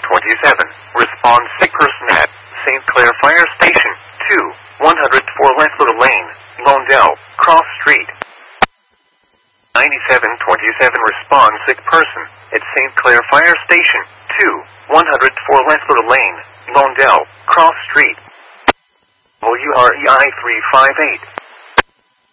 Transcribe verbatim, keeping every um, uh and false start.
twenty-seven. Respond sick person at Saint Clair Fire Station. two. one oh four Lethbridge Lane, Londell, Cross Street. ninety-seven twenty-seven. Respond sick person at Saint Clair Fire Station. two. one oh four Lethbridge Lane, Londell, Cross Street. W R E I three five eight.